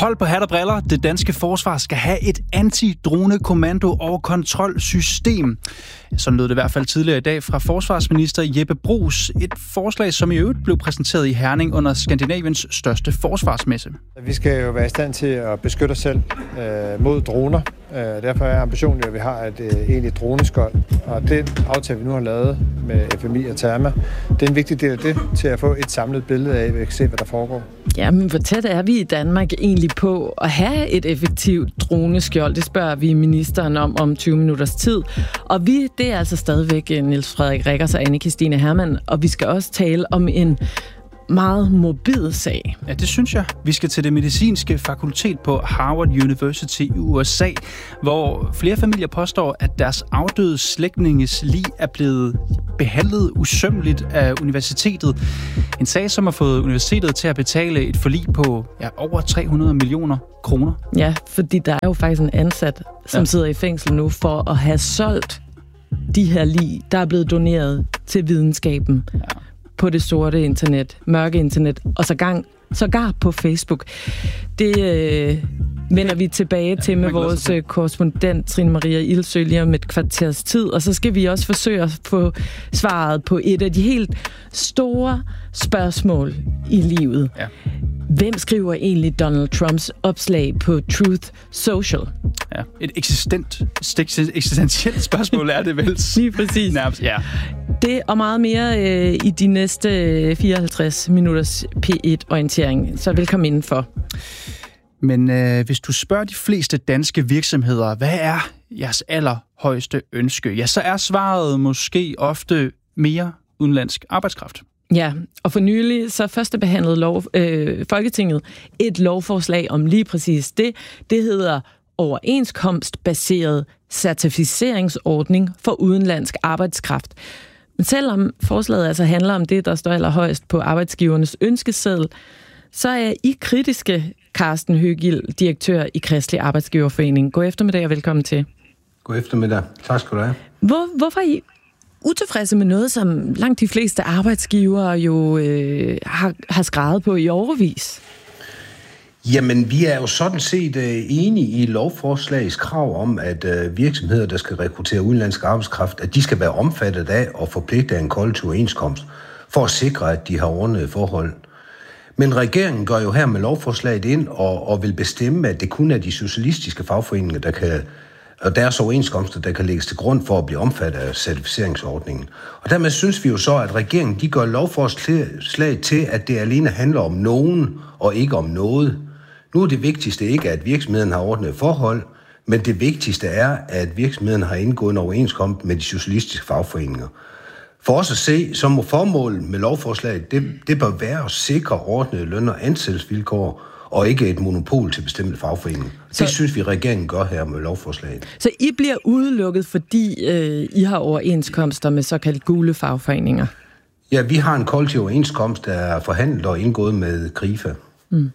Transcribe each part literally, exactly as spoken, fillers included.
Hold på hat og briller. Det danske forsvar skal have et anti-drone-kommando- og kontrolsystem. Sådan lød det i hvert fald tidligere i dag fra forsvarsminister Jeppe Bruus. Et forslag, som i øvrigt blev præsenteret i Herning under Skandinaviens største forsvarsmesse. Vi skal jo være i stand til at beskytte os selv øh, mod droner. Øh, derfor er ambitionen jo, at vi har et øh, egentligt droneskold. Og den aftale, vi nu har lavet med F M I og Therma, det er en vigtig del af det, til at få et samlet billede af, at vi kan se, hvad der foregår. Jamen, hvor tæt er vi i Danmark egentlig på at have et effektivt droneskjold? Det spørger vi ministeren om om tyve minutters tid. Og vi, det er altså stadigvæk Niels Frederik Rikkers og Anne-Kristine Hermann, og vi skal også tale om en meget morbid sag. Ja, det synes jeg. Vi skal til det medicinske fakultet på Harvard University i U S A, hvor flere familier påstår, at deres afdøde slægtninges lig er blevet behandlet usømmeligt af universitetet. En sag, som har fået universitetet til at betale et forlig på ja, over tre hundrede millioner kroner. Ja, fordi der er jo faktisk en ansat, som ja. sidder i fængsel nu for at have solgt de her lig, der er blevet doneret til videnskaben. Ja. På det sorte internet, mørke internet, og så gang, sågar på Facebook. Det øh, vender vi tilbage til med vores øh, korrespondent Trine Maria Ildsø lige om et kvarters tid, og så skal vi også forsøge at få svaret på et af de helt store spørgsmål i livet. Ja. Hvem skriver egentlig Donald Trumps opslag på Truth Social? Ja, et eksistent, eksistentielt spørgsmål er det vel. Lige præcis. Nærmest, ja. Det og meget mere øh, i de næste fireoghalvtreds minutters P et-orientering. Så velkommen indenfor. Men øh, hvis du spørger de fleste danske virksomheder, hvad er jeres allerhøjeste ønske? Ja, så er svaret måske ofte mere udenlandsk arbejdskraft. Ja, og for nylig så førstebehandlede lov, øh, Folketinget et lovforslag om lige præcis det. Det hedder overenskomstbaseret certificeringsordning for udenlandsk arbejdskraft. Men selvom forslaget altså handler om det, der står allerhøjst på arbejdsgivernes ønskeseddel, så er I kritiske, Carsten Høgild, direktør i Kristelig Arbejdsgiverforening. God eftermiddag og velkommen til. God eftermiddag. Tak skal du have. Hvor, hvorfor er I utilfredse med noget, som langt de fleste arbejdsgivere jo øh, har, har skrevet på i årevis? Jamen, vi er jo sådan set øh, enige i lovforslagets krav om, at øh, virksomheder, der skal rekruttere udenlandsk arbejdskraft, at de skal være omfattet af og forpligtet af en kollektiv overenskomst, for at sikre, at de har ordnede forhold. Men regeringen går jo her med lovforslaget ind og, og vil bestemme, at det kun er de socialistiske fagforeninger, der kan, og deres overenskomster, der kan lægges til grund for at blive omfattet af certificeringsordningen. Og dermed synes vi jo så, at regeringen de gør lovforslaget til, at det alene handler om nogen og ikke om noget. Nu er det vigtigste ikke, at virksomheden har ordnede forhold, men det vigtigste er, at virksomheden har indgået en overenskomst med de socialistiske fagforeninger. For os at se, så må formålet med lovforslaget, det, det bør være at sikre ordnede løn- og ansættelsesvilkår, og ikke et monopol til bestemte fagforeninger. Så, det synes vi, regeringen gør her med lovforslaget. Så I bliver udelukket, fordi øh, I har overenskomster med såkaldt gule fagforeninger? Ja, vi har en kollektiv overenskomst, der er forhandlet og indgået med Krifa. Mm.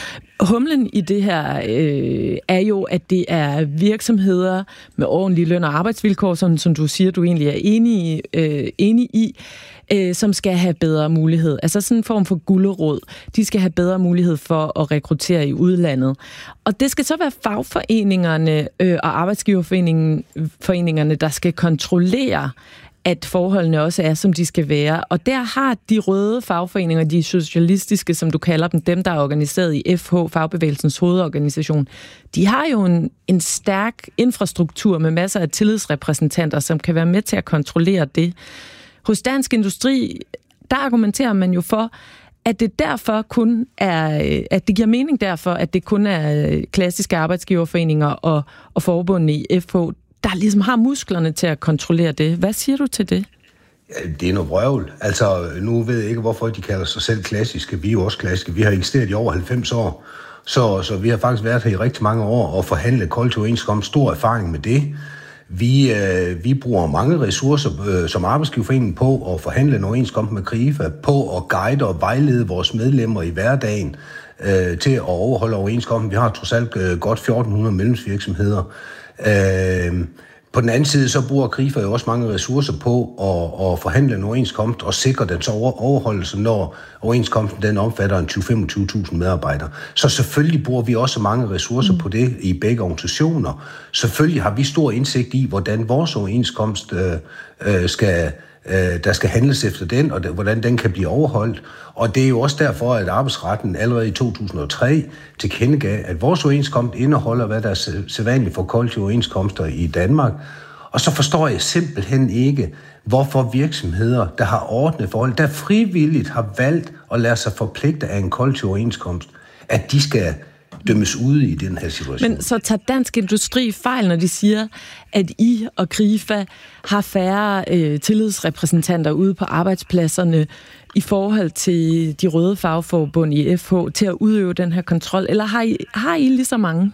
Humlen i det her øh, er jo, at det er virksomheder med ordentlige løn- og arbejdsvilkår, som, som du siger, du egentlig er enig i, øh, enig i øh, som skal have bedre mulighed. Altså sådan en form for gulerod. De skal have bedre mulighed for at rekruttere i udlandet. Og det skal så være fagforeningerne øh, og arbejdsgiverforeningerne, der skal kontrollere, at forholdene også er, som de skal være. Og der har de røde fagforeninger, de socialistiske, som du kalder dem, dem, der er organiseret i F H, Fagbevægelsens hovedorganisation, de har jo en, en stærk infrastruktur med masser af tillidsrepræsentanter, som kan være med til at kontrollere det. Hos Dansk Industri, der argumenterer man jo for, at det derfor kun er, at det giver mening derfor, at det kun er klassiske arbejdsgiverforeninger og, og forbundne i F H, der ligesom har musklerne til at kontrollere det. Hvad siger du til det? Ja, det er noget vrøvl. Altså, nu ved jeg ikke, hvorfor de kalder sig selv klassiske. Vi er jo også klassiske. Vi har eksisteret i over halvfems år. Så, så vi har faktisk været her i rigtig mange år og forhandlet kollektiv overenskomst. Stor erfaring med det. Vi, øh, vi bruger mange ressourcer øh, som arbejdsgiverforening på at forhandle en overenskomst med Krifa, på at guide og vejlede vores medlemmer i hverdagen øh, til at overholde overenskomsten. Vi har trods alt øh, godt fjorten hundrede medlemsvirksomheder. Øh, På den anden side, så bruger Krifa jo også mange ressourcer på at, at forhandle en overenskomst og sikre dens overholdelse, når overenskomsten den omfatter en tyve til femogtyve tusind medarbejdere. Så selvfølgelig bruger vi også mange ressourcer mm. på det i begge organisationer. Selvfølgelig har vi stor indsigt i, hvordan vores overenskomst øh, øh, skal, øh, der skal handles efter den, og det, hvordan den kan blive overholdt. Og det er jo også derfor, at arbejdsretten allerede i to tusind og tre tilkendegav, at vores overenskomst indeholder, hvad der er sædvanligt for kollektive overenskomster i Danmark. Og så forstår jeg simpelthen ikke, hvorfor virksomheder, der har ordnet forhold, der frivilligt har valgt at lade sig forpligte af en kollektiv overenskomst, at de skal dømmes ude i den her situation. Men så tager Dansk Industri fejl, når de siger, at I og Krifa har færre øh, tillidsrepræsentanter ude på arbejdspladserne i forhold til de røde fagforbund i F H til at udøve den her kontrol? Eller har I, har I lige så mange?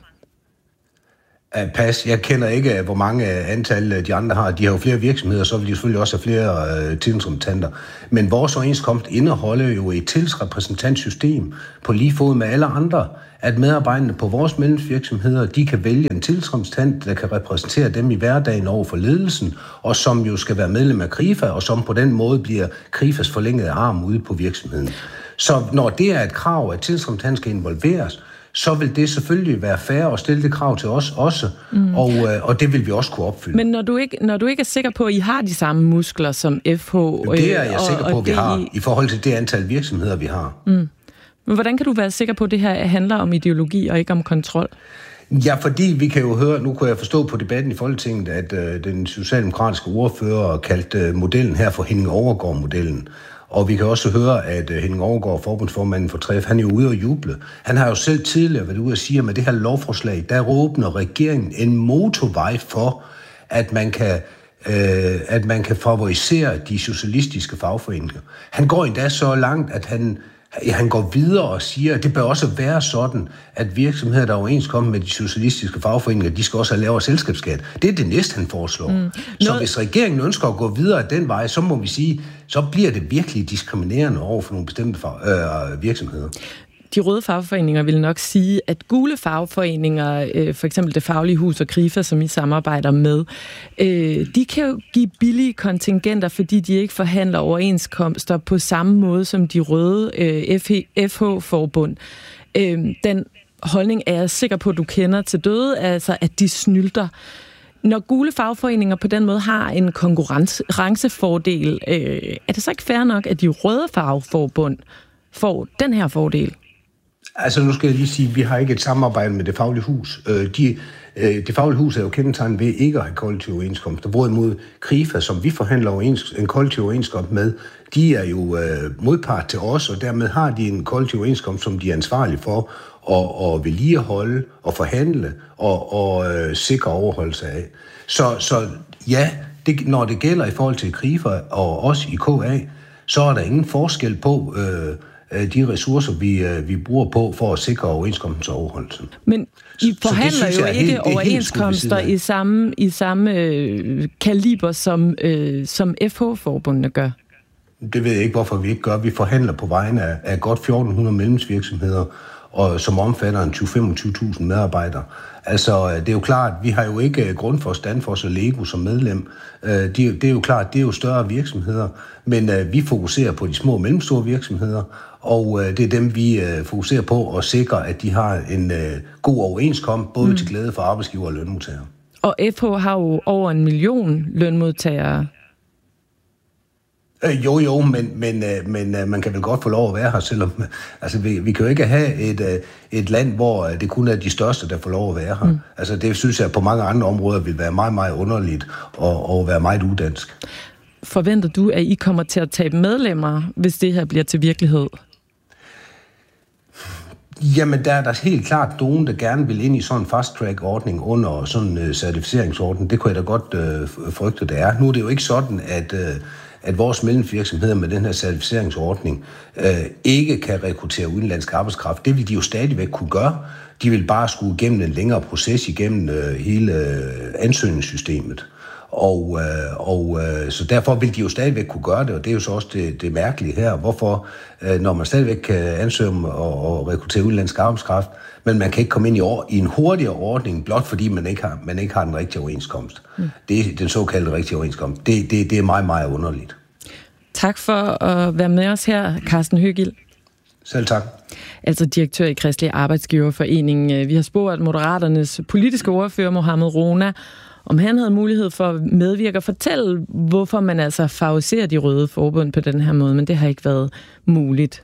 Uh, pas. Jeg kender ikke, hvor mange antal de andre har. De har jo flere virksomheder, så vil de selvfølgelig også have flere uh, tillidsrepræsentanter. Men vores overenskomst indeholder jo et tillidsrepræsentantsystem på lige fod med alle andre, at medarbejderne på vores medlemsvirksomheder, de kan vælge en tillidsrepræsentant, der kan repræsentere dem i hverdagen over for ledelsen, og som jo skal være medlem af Krifa, og som på den måde bliver Krifas forlængede arm ude på virksomheden. Så når det er et krav, at tillidsrepræsentanten skal involveres, så vil det selvfølgelig være fair at stille det krav til os også, mm. og, og det vil vi også kunne opfylde. Men når du, ikke, når du ikke er sikker på, at I har de samme muskler som F H... Det er jeg og, sikker på, at vi det, har, i forhold til det antal virksomheder, vi har. Mm. Men hvordan kan du være sikker på, at det her handler om ideologi og ikke om kontrol? Ja, fordi vi kan jo høre, nu kan jeg forstå på debatten i Folketinget, at øh, den socialdemokratiske ordfører kaldte øh, modellen her for Henning Overgaard-modellen. Og vi kan også høre, at øh, Henning Overgaard, forbundsformanden for tre F, han er jo ude og juble. Han har jo selv tidligere været ude og sige, at med det her lovforslag, der åbner regeringen en motorvej for, at man kan øh, at man kan favorisere de socialistiske fagforeninger. Han går endda så langt, at han Han går videre og siger, at det bør også være sådan, at virksomheder, der er overenskommet med de socialistiske fagforeninger, de skal også have lavere selskabsskat. Det er det næste, han foreslår. Mm. Så Noget... hvis regeringen ønsker at gå videre af den vej, så må vi sige, så bliver det virkelig diskriminerende over for nogle bestemte fag, øh, virksomheder. De røde fagforeninger vil nok sige, at gule fagforeninger, øh, for eksempel Det Faglige Hus og Krifa, som I samarbejder med, øh, de kan jo give billige kontingenter, fordi de ikke forhandler overenskomster på samme måde som de røde øh, F H-forbund. Øh, den holdning er jeg sikker på, at du kender til døde, altså at de snylter. Når gule fagforeninger på den måde har en konkurrencefordel, øh, er det så ikke fair nok, at de røde fagforbund får den her fordel? Altså nu skal jeg lige sige, at vi har ikke et samarbejde med Det Faglige Hus. De, det Faglige Hus er jo kendetegnet ved ikke at have kollektive overenskomster. Hvorimod Krifa, som vi forhandler en kollektiv overenskomst med, de er jo modpart til os, og dermed har de en kollektiv overenskomst, som de er ansvarlige for at, at vedligeholde og forhandle og, og sikre overholdelse af. Så, så ja, det, når det gælder i forhold til Krifa og os i K A, så er der ingen forskel på øh, de ressourcer, vi, vi bruger på for at sikre overenskomstens overholdelse. Men I forhandler jo ikke helt, overenskomster i samme, i samme øh, kaliber, som, øh, som F H-forbundene gør? Det ved jeg ikke, hvorfor vi ikke gør. Vi forhandler på vegne af, af godt fjorten hundrede medlemsvirksomheder, og som omfatter en tyve til femogtyve tusind medarbejdere. Altså, det er jo klart, vi har jo ikke Grundfos, Danfoss og Lego som medlem. Det, det er jo klart, det er jo større virksomheder, men vi fokuserer på de små og mellemstore virksomheder, og det er dem, vi fokuserer på at sikre, at de har en god overenskomst, både mm. til glæde for arbejdsgiver og lønmodtagere. Og F H har jo over en million lønmodtagere. Jo, jo, men, men, men man kan vel godt få lov at være her, selvom altså, vi, vi kan jo ikke have et, et land, hvor det kun er de største, der får lov at være her. Mm. Altså, det synes jeg på mange andre områder vil være meget, meget underligt og, og være meget udansk. Forventer du, at I kommer til at tabe medlemmer, hvis det her bliver til virkelighed? Jamen, der er der helt klart nogen, der gerne vil ind i sådan en fast-track-ordning under sådan en uh, certificeringsordning. Det kunne jeg da godt uh, frygte, det er. Nu er det jo ikke sådan, at... Uh, at vores medlemsvirksomheder med den her certificeringsordning øh, ikke kan rekruttere udenlandsk arbejdskraft. Det vil de jo stadigvæk kunne gøre. De vil bare skulle igennem en længere proces igennem øh, hele øh, ansøgningssystemet. Og, øh, og øh, så derfor vil de jo stadigvæk kunne gøre det, og det er jo så også det, det mærkelige her. Hvorfor, øh, når man stadigvæk kan ansøge om at, at rekruttere udenlandsk arbejdskraft, men man kan ikke komme ind i, år, i en hurtigere ordning, blot fordi man ikke har, man ikke har den rigtige overenskomst. Mm. Det er den såkaldte rigtige overenskomst. Det, det, det er meget, meget underligt. Tak for at være med os her, Carsten Høgild. Selv tak. Altså direktør i Kristelig Arbejdsgiverforening. Vi har spurgt Moderaternes politiske ordfører, Mohamed Rona, om han havde mulighed for at medvirke og fortælle, hvorfor man altså favoriserer de røde forbund på den her måde, men det har ikke været muligt.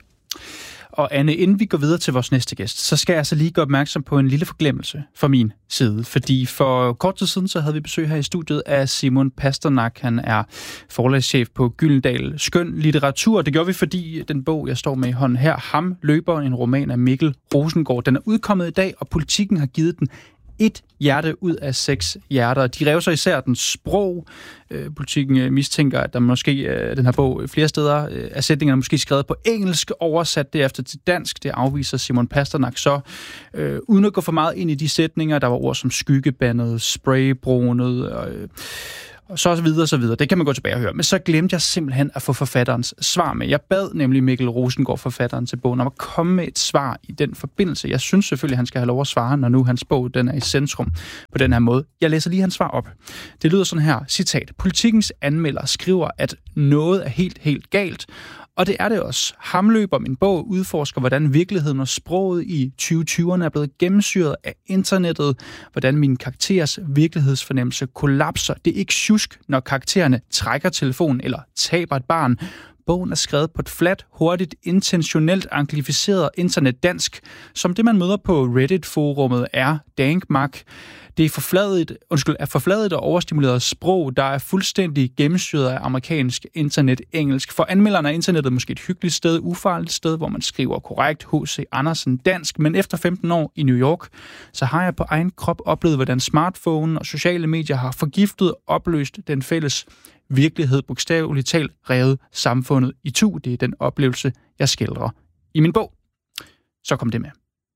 Og Anne, inden vi går videre til vores næste gæst, så skal jeg altså lige gøre opmærksom på en lille forglemmelse fra min side. Fordi for kort tid siden, så havde vi besøg her i studiet af Simon Pasternak. Han er forlagschef på Gyldendal Skøn Litteratur. Det gjorde vi, fordi den bog, jeg står med i hånden her, Ham løber, en roman af Mikkel Rosengård, den er udkommet i dag, og Politikken har givet den et hjerte ud af seks hjerter. De rev så især den sprog. Politikken mistænker, at der måske den her bog flere steder er sætningerne måske skrevet på engelsk, oversat derefter til dansk. Det afviser Simon Pasternak så. Øh, uden at gå for meget ind i de sætninger, der var ord som skyggebandet, spraybrunet, øh, og så videre, så videre. Det kan man gå tilbage og høre. Men så glemte jeg simpelthen at få forfatterens svar med. Jeg bad nemlig Mikkel Rosengård, forfatteren til bogen, om at komme med et svar i den forbindelse. Jeg synes selvfølgelig, at han skal have lov at svare, når nu hans bog den er i centrum på den her måde. Jeg læser lige hans svar op. Det lyder sådan her, citat. Politikens anmelder skriver, at noget er helt, helt galt, og det er det også. Ham løber, min bog, udforsker, hvordan virkeligheden og sproget i tyve tyverne er blevet gennemsyret af internettet, hvordan min karakterers virkelighedsfornemmelse kollapser. Det er ikke sjusk, når karaktererne trækker telefonen eller taber et barn. Bogen er skrevet på et fladt, hurtigt, intentionelt anglificeret internetdansk, som det man møder på Reddit-forummet er dankmak. Det er forfladet, undskyld, er forfladet og overstimuleret sprog, der er fuldstændig gennemsyret af amerikansk internet-engelsk. For anmelderne er internettet måske et hyggeligt sted, ufarligt sted, hvor man skriver korrekt H C Andersen dansk, men efter femten år i New York, så har jeg på egen krop oplevet, hvordan smartphone og sociale medier har forgiftet og opløst den fælles virkelighed, bogstaveligt talt revet samfundet i tu. Det er den oplevelse, jeg skildrer i min bog. Så kom det med.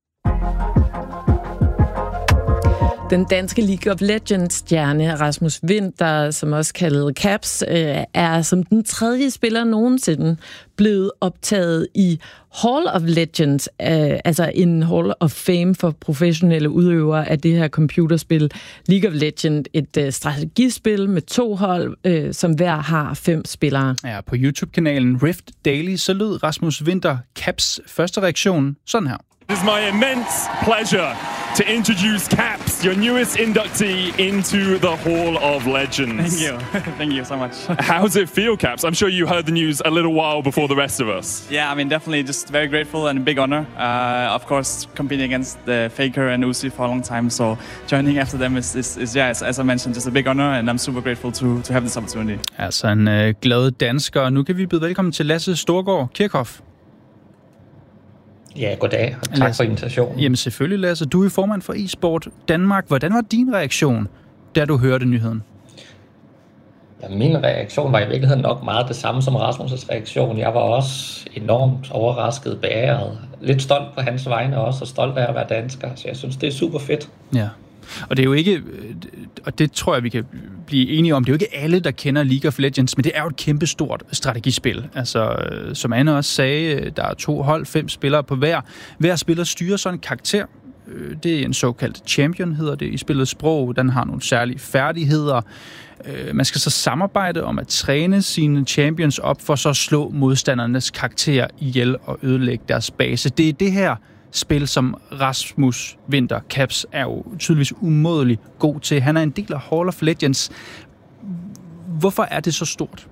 Den danske League of Legends-stjerne Rasmus Winter, som også kaldet Caps, er som den tredje spiller nogensinde blevet optaget i Hall of Legends, altså en Hall of Fame for professionelle udøvere af det her computerspil League of Legends, et strategispil med to hold, som hver har fem spillere. Ja, på YouTube-kanalen Rift Daily, så lød Rasmus Winter Caps første reaktion sådan her. It is my immense pleasure to introduce Caps, your newest inductee into the Hall of Legends. Thank you. Thank you so much. How does it feel, Caps? I'm sure you heard the news a little while before the rest of us. Yeah, I mean, definitely just very grateful and a big honor. Uh, of course, competing against the Faker and Uzi for a long time, so joining after them is, is, is yeah, as I mentioned, just a big honor, and I'm super grateful to, to have this opportunity. Altså en øh, glad dansker. Nu kan vi byde velkommen til Lasse Storgård Kirchhoff. Ja, goddag, og tak Lasse. For invitationen. Jamen selvfølgelig, Lasse. Du er formand for eSport Danmark. Hvordan var din reaktion, da du hørte nyheden? Ja, min reaktion var i virkeligheden nok meget det samme som Rasmus' reaktion. Jeg var også enormt overrasket, beæret. Lidt stolt på hans vegne også, og stolt af at være dansker. Så jeg synes, det er super fedt. Ja. Og det er jo ikke, og det tror jeg, vi kan blive enige om, det er jo ikke alle, der kender League of Legends, men det er jo et kæmpestort strategispil. Altså, som Anne også sagde, der er to hold, fem spillere på hver. Hver spiller styrer sådan en karakter. Det er en såkaldt champion, hedder det i spillets sprog. Den har nogle særlige færdigheder. Man skal så samarbejde om at træne sine champions op, for så at slå modstandernes karakterer ihjel og ødelægge deres base. Det er det her spil, som Rasmus Winter Caps er jo tydeligvis umådelig god til. Han er en del af Hall of Legends. Hvorfor er det så stort?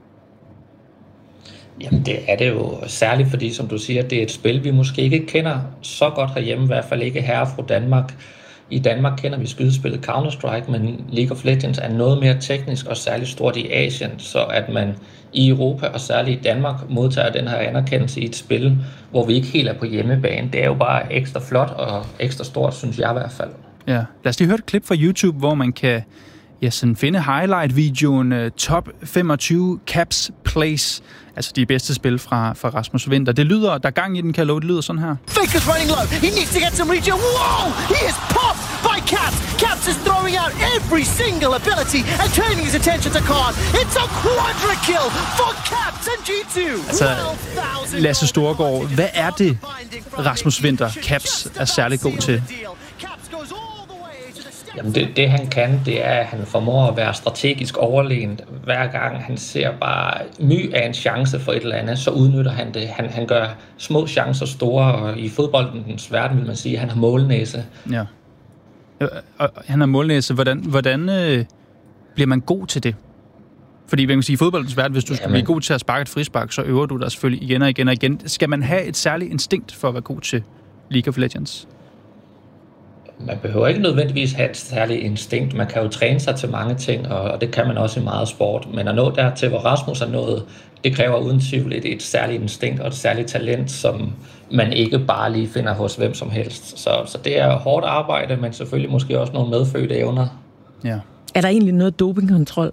Jamen det er det jo særligt, fordi som du siger, det er et spil, vi måske ikke kender så godt herhjemme, i hvert fald ikke her fra Danmark. I Danmark kender vi skydespillet Counter-Strike, men League of Legends er noget mere teknisk og særligt stort i Asien, så at man i Europa og særligt i Danmark modtager den her anerkendelse i et spil, hvor vi ikke helt er på hjemmebane. Det er jo bare ekstra flot og ekstra stort, synes jeg i hvert fald. Ja, lad os lige høre et klip fra YouTube, hvor man kan ja, sådan finde highlight-videoen uh, Top femogtyve Caps Plays, altså de bedste spil fra, fra Rasmus Winter. Det lyder, der gang i den kan love, det lyder sådan her. Faker's running low. He needs to get some reach. Whoa! He is popped! by Caps. Caps is throwing out every single ability and turning his attention to Khan. It's a quadra kill for Caps and G to. Altså, Lasse Storgård, hvad er det, Rasmus Winther Caps er særlig god til? Jamen det, det han kan, det er, at han formår at være strategisk overlegen. Hver gang han ser bare my af en chance for et eller andet, så udnytter han det. Han, han gør små chancer store, og i fodboldens verden vil man sige, at han har målnæse. Ja. Og han har målnæse. Hvordan, hvordan øh, bliver man god til det? Fordi man kan sige, i fodboldens verden, hvis du skal Jamen. blive god til at sparke et frispark, så øver du dig selvfølgelig igen og igen og igen. Skal man have et særligt instinkt for at være god til League of Legends? Man behøver ikke nødvendigvis have et særligt instinkt. Man kan jo træne sig til mange ting, og det kan man også i meget sport. Men at nå dertil, hvor Rasmus er nået, det kræver uden tvivl et, et særligt instinkt og et særligt talent, som man ikke bare lige finder hos hvem som helst. Så, så det er hårdt arbejde, men selvfølgelig måske også nogle medfødte evner. Ja. Er der egentlig noget dopingkontrol?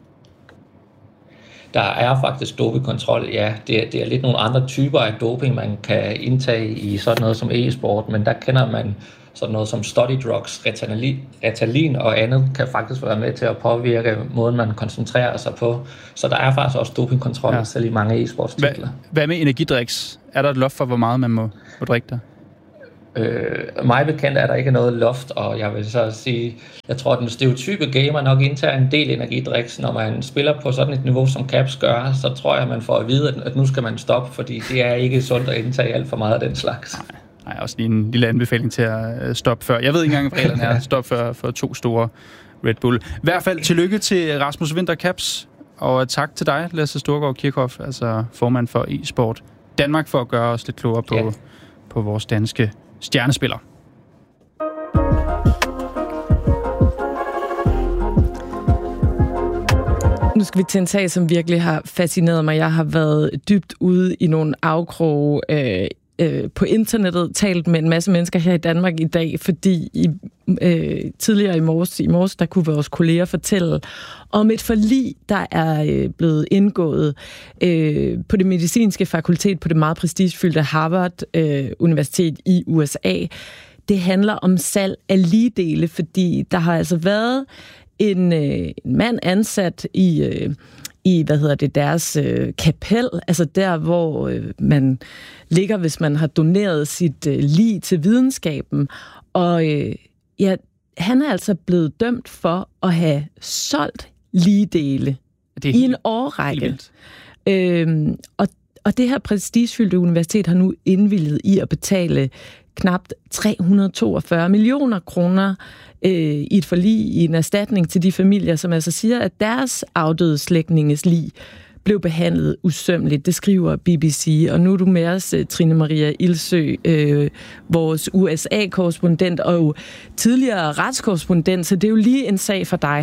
Der er faktisk dopingkontrol, ja. Det er, det er lidt nogle andre typer af doping, man kan indtage i sådan noget som e-sport, men der kender man sådan noget som study drugs, Ritalin, Ritalin og andet kan faktisk være med til at påvirke måden, man koncentrerer sig på. Så der er faktisk også dopingkontrol, ja. Selv i mange e-sportstitler. Hvad, hvad med energidriks? Er der et loft for, hvor meget man må, må drikke der? Øh, mig bekendt er der ikke noget loft, og jeg vil så sige, jeg tror, at den stereotype gamer nok indtager en del energidriks. Når man spiller på sådan et niveau, som Caps gør, så tror jeg, at man får at vide, at nu skal man stoppe, fordi det er ikke sundt at indtage alt for meget af den slags. Nej. Nej, også lige en lille anbefaling til at stoppe før. Jeg ved ikke engang, hvad reglerne er. Stop før for to store Red Bull. I hvert fald tillykke til Rasmus Winther Caps, og tak til dig, Lasse Storgård Kirchhoff, altså formand for e-sport Danmark, for at gøre os lidt klogere på, ja. på vores danske stjernespillere. Nu skal vi til en sag, som virkelig har fascineret mig. Jeg har været dybt ude i nogle afkroge øh, øh, på internettet, talt med en masse mennesker her i Danmark i dag, fordi i, øh, tidligere i morges, i morges, der kunne vores kolleger fortælle om et forlig, der er øh, blevet indgået øh, på det medicinske fakultet på det meget prestigefyldte Harvard øh, Universitet i U S A. Det handler om salg af ligedele, fordi der har altså været en, øh, en mand ansat i, øh, i hvad hedder det, deres øh, kapel, altså der, hvor øh, man ligger, hvis man har doneret sit øh, lig til videnskaben. Og øh, ja, han er altså blevet dømt for at have solgt ligedele i en årrække. Øhm, og, og det her prestigefyldte universitet har nu indvilliget i at betale knap tre hundrede og toogfyrre millioner kroner øh, i et forlig i en erstatning til de familier, som altså siger, at deres afdøde slægtninges lig blev behandlet usømmeligt. Det skriver B B C. Og nu er du med os, Trine Maria Ilsø, øh, vores U S A-korrespondent og jo tidligere retskorrespondent, så det er jo lige en sag for dig.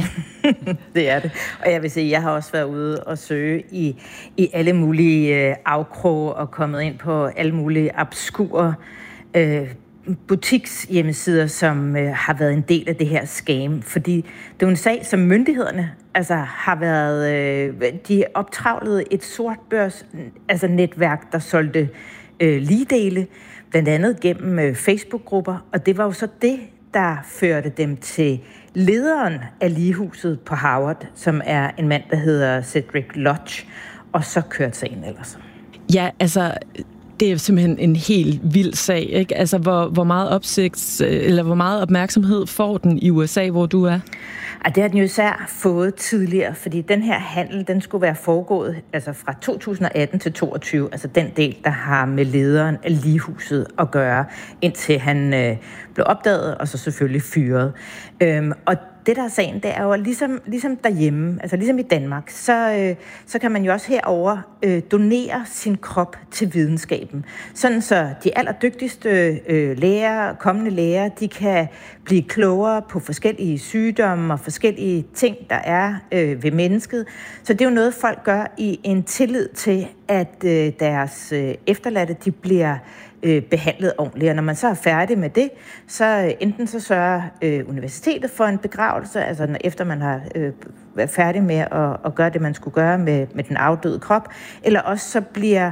Det er det. Og jeg vil sige, jeg har også været ude og søge i, i alle mulige øh, afkroge og kommet ind på alle mulige obskure øh, butikshjemmesider, som øh, har været en del af det her scam. Fordi det er jo en sag, som myndighederne altså, har været... Øh, de optravlede et sortbørs altså netværk, der solgte øh, ligedele, blandt andet gennem øh, Facebook-grupper. Og det var jo så det, der førte dem til lederen af ligehuset på Harvard, som er en mand, der hedder Cedric Lodge, og så kørte sagen ellers. Ja, altså... Det er simpelthen en helt vild sag, ikke? Altså, hvor, hvor meget opsigt, eller hvor meget opmærksomhed får den i U S A, hvor du er? Ja, det har den jo især fået tidligere, fordi den her handel, den skulle være foregået altså fra to tusind og atten til toogtyve, altså den del, der har med lederen af ligehuset at gøre, indtil han øh, blev opdaget, og så selvfølgelig fyret. Øhm, og det, der er sagen, det er jo ligesom, ligesom derhjemme, altså ligesom i Danmark, så, øh, så kan man jo også herover øh, donere sin krop til videnskaben. Sådan så de allerdygtigste øh, læger, kommende læger, de kan blive klogere på forskellige sygdomme og forskellige ting, der er øh, ved mennesket. Så det er jo noget, folk gør i en tillid til, at øh, deres øh, efterladte, de bliver øh, behandlet ordentligt. Og når man så er færdig med det, så enten så sørger øh, universitetet for en begravelse, altså efter man har øh, været færdig med at, at gøre det, man skulle gøre med, med den afdøde krop, eller også så bliver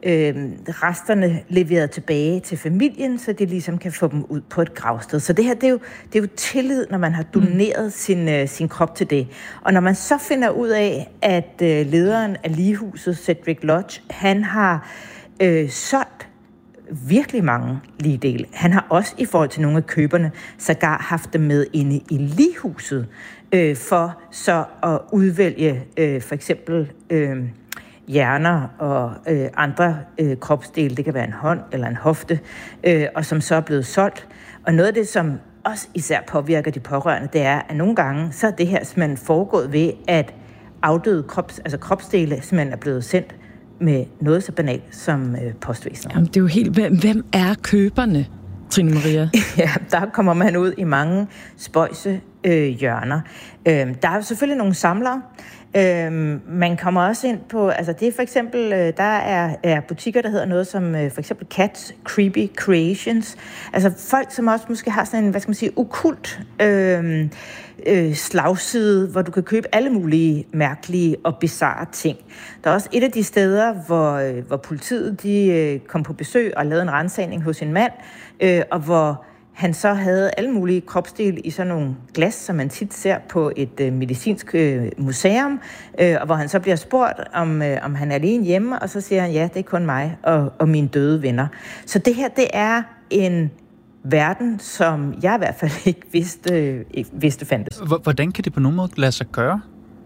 øh, resterne leveret tilbage til familien, så de ligesom kan få dem ud på et gravsted. Så det her, det er jo, det er jo tillid, når man har doneret mm. sin, øh, sin krop til det. Og når man så finder ud af, at øh, lederen af ligehuset, Cedric Lodge, han har øh, solgt virkelig mange ligedele. Han har også i forhold til nogle af køberne sågar haft dem med inde i ligehuset, øh, for så at udvælge øh, for eksempel øh, hjerner og øh, andre øh, kropsdele. Det kan være en hånd eller en hofte, øh, og som så er blevet solgt. Og noget af det, som også især påvirker de pårørende, det er, at nogle gange så er det her simpelthen foregået ved, at afdøde krops, altså kropsdele simpelthen er blevet sendt med noget så banalt som øh, postvæsenet. Jamen, det er jo helt... Hvem, hvem er køberne, Trine Maria? Ja, der kommer man ud i mange spøjse øh, hjørner. Øh, der er selvfølgelig nogle samlere. Øh, man kommer også ind på... Altså, det er for eksempel... Øh, der er, er butikker, der hedder noget som øh, for eksempel Cats Creepy Creations. Altså folk, som også måske har sådan en, hvad skal man sige, okkult øh, øh, slagside, hvor du kan købe alle mulige mærkelige og bizarre ting. Der er også et af de steder, hvor, øh, hvor politiet de, øh, kom på besøg og lavede en ransagning hos en mand, øh, og hvor han så havde alle mulige kropsdele i sådan nogle glas, som man tit ser på et øh, medicinsk øh, museum, øh, og hvor han så bliver spurgt, om, øh, om han er alene hjemme, og så siger han, ja, det er kun mig og, og mine døde venner. Så det her, det er en verden, som jeg i hvert fald ikke vidste, øh, ikke vidste fandtes. Hvordan kan det på nogen måde lade sig gøre?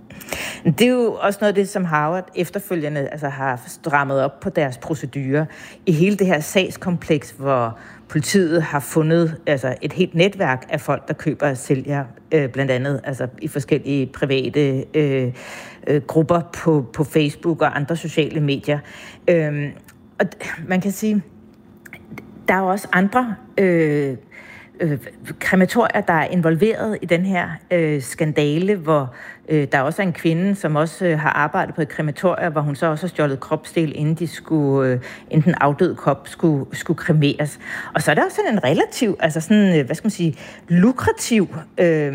Det er jo også noget af det, som Harvard efterfølgende altså, har strammet op på deres procedurer. I hele det her sagskompleks, hvor politiet har fundet altså, et helt netværk af folk, der køber og sælger, øh, blandt andet altså, i forskellige private øh, øh, grupper på, på Facebook og andre sociale medier. Øh, og man kan sige, der er jo også andre øh, øh, krematorier, der er involveret i den her øh, skandale, hvor øh, der også er en kvinde, som også øh, har arbejdet på et krematorium, hvor hun så også har stjålet kropsdel, inden de skulle, øh, inden den afdøde krop skulle, skulle kremeres. Og så er der også sådan en relativ, altså sådan, øh, hvad skal man sige, lukrativ øh,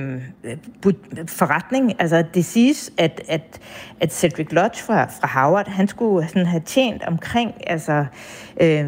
forretning. Altså det siges, at, at, at Cedric Lodge fra, fra Harvard, han skulle sådan have tjent omkring, altså øh,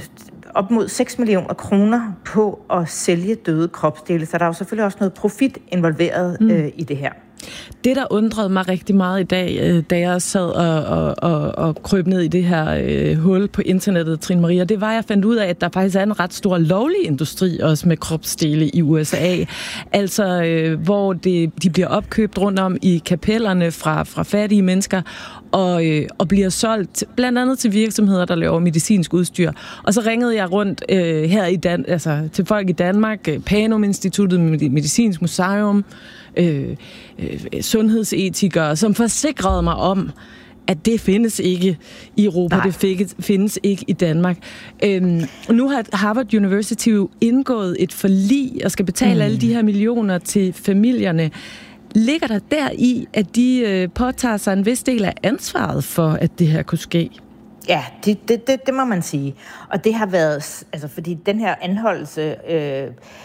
op mod seks millioner kroner på at sælge døde kropsdele, så der er jo selvfølgelig også noget profit involveret mm. øh, i det her. Det, der undrede mig rigtig meget i dag, øh, da jeg sad og, og, og, og krøb ned i det her øh, hul på internettet, Trine Maria, det var, at jeg fandt ud af, at der faktisk er en ret stor lovlig industri også med kropsdele i U S A. Altså, øh, hvor det, de bliver opkøbt rundt om i kapellerne fra, fra fattige mennesker, og, øh, og bliver solgt blandt andet til virksomheder, der laver medicinsk udstyr. Og så ringede jeg rundt øh, her i Dan- altså, til folk i Danmark, Panum Instituttet, Medicinsk Museum, øh, øh, sundhedsetikere, som forsikrede mig om, at det findes ikke i Europa, Nej. det findes ikke i Danmark. Øhm, nu har Harvard University indgået et forlig og skal betale mm. alle de her millioner til familierne. Ligger der der i, at de øh, påtager sig en vis del af ansvaret for, at det her kunne ske? Ja, det, det, det, det må man sige. Og det har været, altså fordi den her anholdelse øh,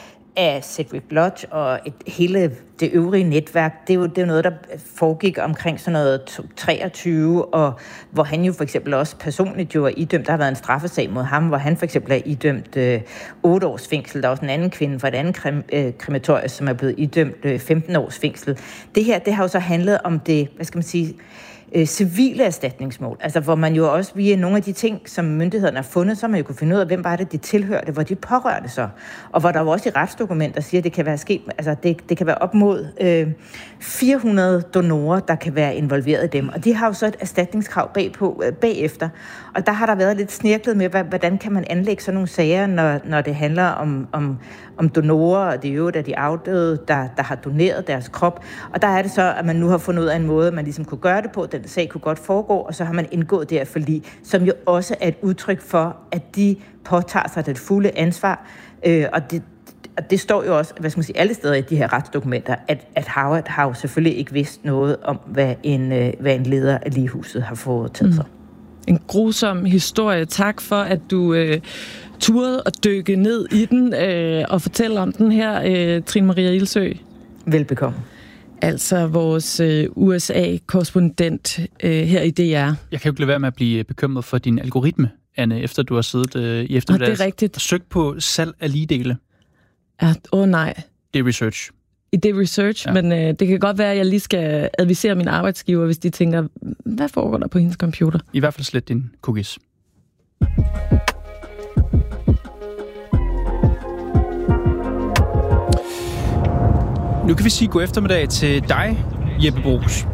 af Cedric Lodge og et, hele det øvrige netværk, det er, jo, det er jo noget, der foregik omkring sådan noget treogtyve, og hvor han jo for eksempel også personligt jo er idømt, der har været en straffesag mod ham, hvor han for eksempel er idømt øh, otte års fængsel. Der er også en anden kvinde fra et andet krem, øh, krematorie, som er blevet idømt øh, femten års fængsel. Det her, det har jo så handlet om det, hvad skal man sige, Øh, civile erstatningsmål, altså hvor man jo også via nogle af de ting, som myndighederne har fundet, så man jo kunne finde ud af, hvem var det, de tilhørte, hvor de pårørte sig. Og hvor der jo også i retsdokumenter siger, at det kan være sket, altså det, det kan være op mod øh, fire hundrede donorer, der kan være involveret i dem. Og de har jo så et erstatningskrav bagpå, øh, bagefter. Og der har der været lidt snirklet med, hvordan kan man anlægge sådan nogle sager, når, når det handler om, om, om donorer, og det er jo der de afdøde, der, der har doneret deres krop. Og der er det så, at man nu har fundet ud af en måde, man ligesom kunne gøre det på. Den sag kunne godt foregå, og så har man indgået det her forlig, som jo også er et udtryk for, at de påtager sig det fulde ansvar. Øh, og det, og det står jo også, hvad skal man sige, alle steder i de her retsdokumenter, at, at Harvard har jo selvfølgelig ikke vidst noget om, hvad en, hvad en leder af ligehuset har foretaget sig. Mm. En grusom historie. Tak for, at du øh, turede at dykke ned i den øh, og fortælle om den her, øh, Trine Maria Ilsøe. Velbekomme. altså vores øh, U S A-korrespondent øh, her i D R. Jeg kan jo ikke lade være med at blive bekymret for din algoritme, Anne, efter du har siddet øh, i eftermiddag. Og det er rigtigt. Og søgt på salg af ligedele. Ja, åh oh, nej. Det er research. I det research, ja. Men øh, det kan godt være, at jeg lige skal advisere min arbejdsgiver, hvis de tænker, hvad foregår der på hendes computer? I hvert fald slet din cookies. Nu kan vi sige god eftermiddag til dig, Jeppe Brugs.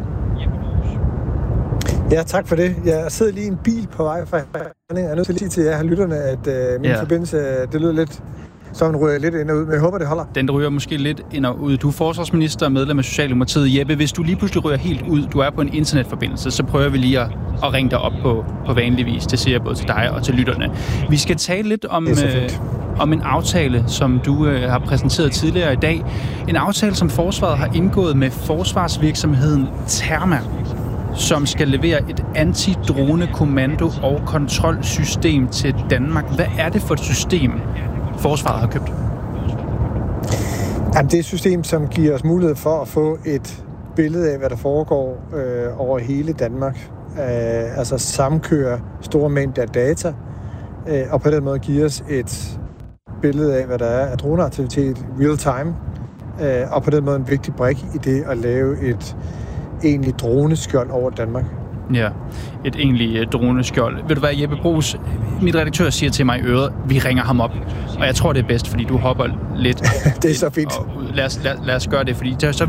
Ja, tak for det. Jeg sidder lige i en bil på vej fra Herning. Jeg er nødt til at sige til jer her lytterne, at øh, min ja. forbindelse, det lyder lidt, som ryger lidt ind og ud, men jeg håber, det holder. Den ryger måske lidt ind og ud. Du er forsvarsminister og medlem af Socialdemokratiet. Jeppe, hvis du lige pludselig ryger helt ud, du er på en internetforbindelse, så prøver vi lige at, at ringe dig op på, på vanlig vis. Det siger jeg både til dig og til lytterne. Vi skal tale lidt om, øh, om en aftale, som du øh, har præsenteret tidligere i dag. En aftale, som forsvaret har indgået med forsvarsvirksomheden Terma, som skal levere et antidrone-kommando- og kontrolsystem til Danmark. Hvad er det for et system, forsvaret har købt? Jamen, det er et system, som giver os mulighed for at få et billede af, hvad der foregår øh, over hele Danmark. Øh, altså samkøre store mængder data, øh, og på den måde give os et billede af, hvad der er af droneaktivitet real time, øh, og på den måde en vigtig brik i det at lave et egentlig droneskjold over Danmark. Ja, et egentlig droneskjold. Ved du hvad, Jeppe Brugs, mit redaktør siger til mig i øret, vi ringer ham op. Og jeg tror, det er bedst, fordi du hopper lidt. Det er så fint. Lad os, lad, lad os gøre det, fordi så